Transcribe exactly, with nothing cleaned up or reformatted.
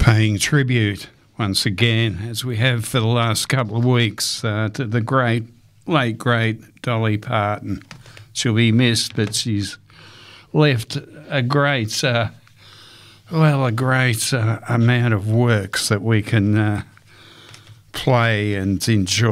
paying tribute once again, as we have for the last couple of weeks, uh, to the great, late, great Dolly Parton. She'll be missed, but she's left a great, uh, well, a great uh, amount of works that we can uh, play and enjoy.